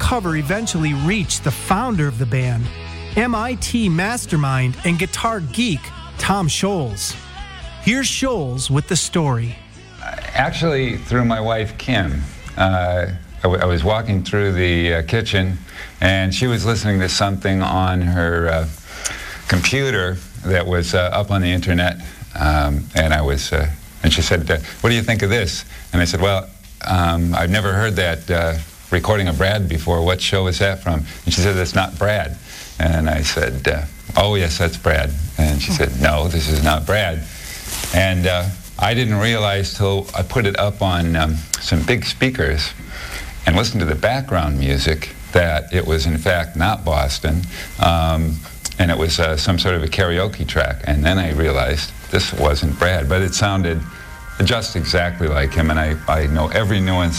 cover eventually reached the founder of the band, MIT mastermind and guitar geek Tom Scholz. Here's Scholz with the story. Actually, through my wife, Kim. I was walking through the kitchen, and she was listening to something on her computer that was up on the internet, and she said, "What do you think of this?" And I said, "Well, I've never heard that recording of Brad before. What show is that from?" And she said, "It's not Brad." And I said, "Oh, yes, that's Brad." And she said, "No, this is not Brad." And I didn't realize till I put it up on some big speakers and listened to the background music that it was in fact not Boston, and it was some sort of a karaoke track. And then I realized this wasn't Brad, but it sounded just exactly like him, and I know every nuance